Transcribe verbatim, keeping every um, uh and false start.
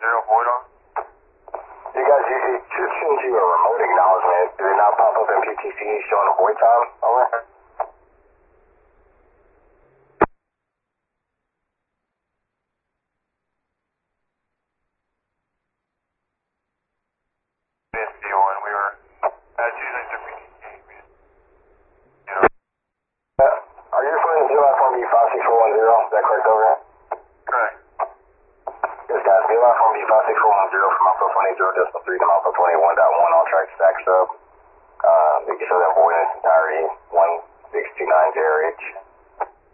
zero void on? You guys, you, it just sends you a remote acknowledgement. Did it not pop up in P T C showing a void time? Over. S D one, we were uh, choosing to P T C. You know. Uh, are you referring to July form B five six four one zero? Is that correct, over? Correct. Yes, guys, July form B five six four one zero from Alpha twenty zero decimal three to Alpha twenty-one dot one on track stack sub. Uh, making sure that void in its entirety, one six two nine J R H.